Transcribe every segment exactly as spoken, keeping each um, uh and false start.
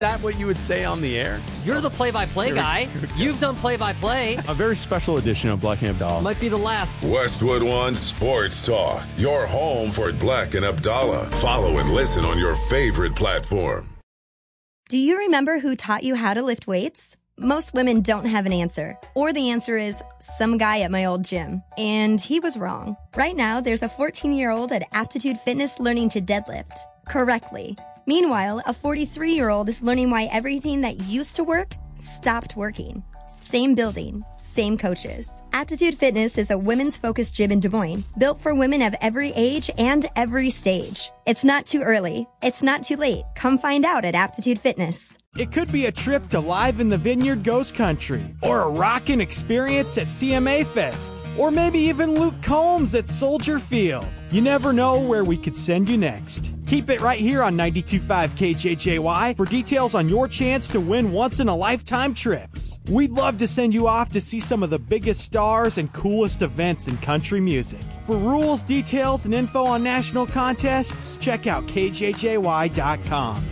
that what you would say on the air? You're the play-by-play guy. You've done play-by-play. A very special edition of Black and Abdallah. Might be the last. Westwood One Sports Talk. Your home for Black and Abdallah. Follow and listen on your favorite platform. Do you remember who taught you how to lift weights? Most women don't have an answer. Or the answer is some guy at my old gym. And he was wrong. Right now, there's a fourteen-year-old at Aptitude Fitness learning to deadlift correctly. Meanwhile, a forty-three-year-old is learning why everything that used to work stopped working. Same building, same coaches. Aptitude Fitness is a women's focused gym in Des Moines, built for women of every age and every stage. It's not too early. It's not too late. Come find out at Aptitude Fitness. It could be a trip to Live in the Vineyard Ghost Country, or a rockin' experience at C M A Fest, or maybe even Luke Combs at Soldier Field. You never know where we could send you next. Keep it right here on ninety-two point five K J J Y for details on your chance to win once-in-a-lifetime trips. We'd love to send you off to see some of the biggest stars and coolest events in country music. For rules, details, and info on national contests, check out K J J Y dot com.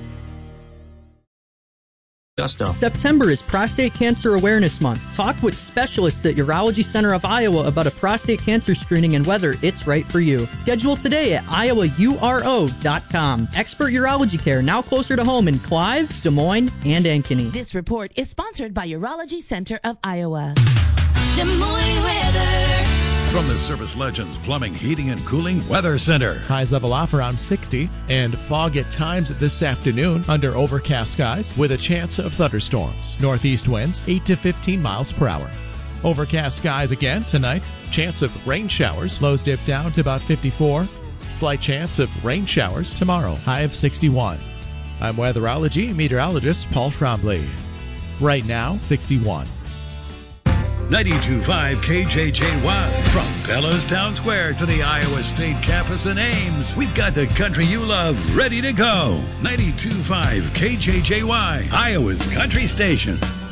Gusto. September is Prostate Cancer Awareness Month. Talk with specialists at Urology Center of Iowa about a prostate cancer screening and whether it's right for you. Schedule today at iowa u r o dot com. Expert urology care now closer to home in Clive, Des Moines, and Ankeny. This report is sponsored by Urology Center of Iowa. Des Moines weather. From the Service Legends Plumbing, Heating, and Cooling Weather Center. Highs level off around sixty, and fog at times this afternoon under overcast skies with a chance of thunderstorms. Northeast winds eight to fifteen miles per hour. Overcast skies again tonight. Chance of rain showers. Lows dip down to about fifty-four. Slight chance of rain showers tomorrow. High of sixty-one. I'm weatherology meteorologist Paul Trombley. Right now, sixty-one. ninety-two point five K J J Y. From Bella's Town Square to the Iowa State Campus in Ames, we've got the country you love ready to go. ninety-two point five K J J Y, Iowa's country station.